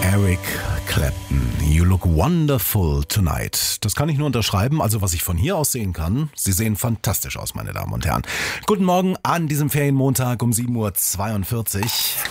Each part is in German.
Eric Clapton, You Look Wonderful Tonight. Das kann ich nur unterschreiben, also was ich von hier aus sehen kann. Sie sehen fantastisch aus, meine Damen und Herren. Guten Morgen an diesem Ferienmontag um 7.42 Uhr.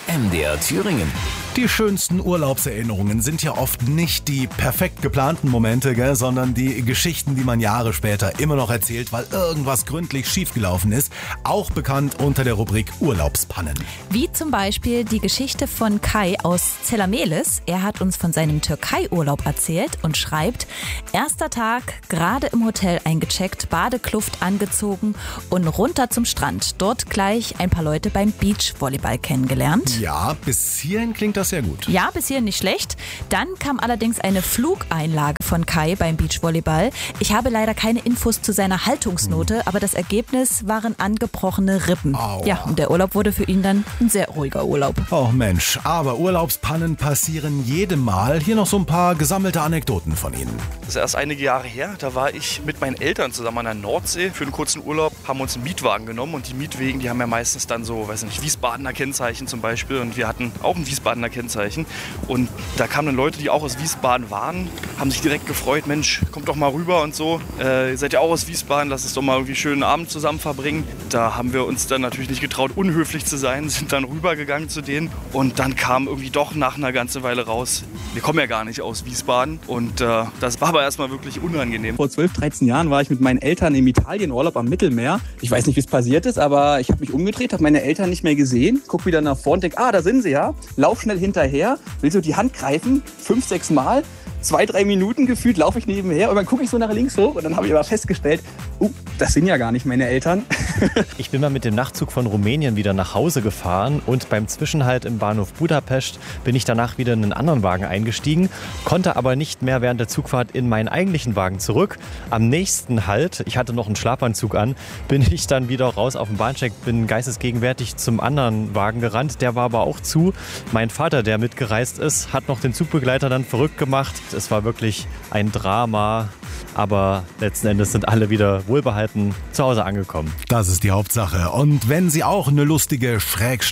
MDR Thüringen. Die schönsten Urlaubserinnerungen sind ja oft nicht die perfekt geplanten Momente, sondern die Geschichten, die man Jahre später immer noch erzählt, weil irgendwas gründlich schiefgelaufen ist. Auch bekannt unter der Rubrik Urlaubspannen. Wie zum Beispiel die Geschichte von Kai aus Zellamelis. Er hat uns von seinem Türkei-Urlaub erzählt und schreibt: Erster Tag, gerade im Hotel eingecheckt, Badekluft angezogen und runter zum Strand. Dort gleich ein paar Leute beim Beachvolleyball kennengelernt. Ja, bis hierhin klingt das sehr gut. Ja, bis hierhin nicht schlecht. Dann kam allerdings eine Flugeinlage von Kai beim Beachvolleyball. Ich habe leider keine Infos zu seiner Haltungsnote, aber das Ergebnis waren angebrochene Rippen. Aua. Ja, und der Urlaub wurde für ihn dann ein sehr ruhiger Urlaub. Oh Mensch, aber Urlaubspannen passieren jedem Mal. Hier noch so ein paar gesammelte Anekdoten von Ihnen. Das ist erst einige Jahre her. Da war ich mit meinen Eltern zusammen an der Nordsee für einen kurzen Urlaub, haben uns einen Mietwagen genommen und die Mietwegen, die haben ja meistens dann so, weiß nicht, Wiesbadener Kennzeichen zum Beispiel und wir hatten auch ein Wiesbadener Kennzeichen und da kamen dann Leute, die auch aus Wiesbaden waren, haben sich direkt gefreut, Mensch, kommt doch mal rüber und so, ihr seid ja auch aus Wiesbaden, lasst uns doch mal irgendwie einen schönen Abend zusammen verbringen. Da haben wir uns dann natürlich nicht getraut, unhöflich zu sein, sind dann rübergegangen zu denen und dann kam irgendwie doch nach einer ganzen Weile raus, wir kommen ja gar nicht aus Wiesbaden und das war aber erstmal wirklich unangenehm. Vor 12, 13 Jahren war ich mit meinen Eltern im Italienurlaub am Mittelmeer. Ich weiß nicht, wie es passiert ist, aber ich habe mich umgedreht, habe meine Eltern nicht mehr gesehen, guck wieder nach vorne und denke, da sind sie ja, lauf schnell hinterher, will so die Hand greifen, 5, 6 Mal. 2, 3 Minuten gefühlt laufe ich nebenher und dann gucke ich so nach links hoch und dann habe ich aber festgestellt, das sind ja gar nicht meine Eltern. Ich bin mal mit dem Nachtzug von Rumänien wieder nach Hause gefahren und beim Zwischenhalt im Bahnhof Budapest bin ich danach wieder in einen anderen Wagen eingestiegen, konnte aber nicht mehr während der Zugfahrt in meinen eigentlichen Wagen zurück. Am nächsten Halt, ich hatte noch einen Schlafanzug an, bin ich dann wieder raus auf den Bahnsteig, bin geistesgegenwärtig zum anderen Wagen gerannt, der war aber auch zu. Mein Vater, der mitgereist ist, hat noch den Zugbegleiter dann verrückt gemacht. Es war wirklich ein Drama, aber letzten Endes sind alle wieder wohlbehalten zu Hause angekommen. Das ist die Hauptsache. Und wenn Sie auch eine lustige,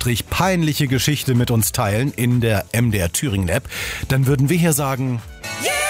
peinliche Geschichte mit uns teilen in der MDR Thüringen App, dann würden wir hier sagen: Yeah!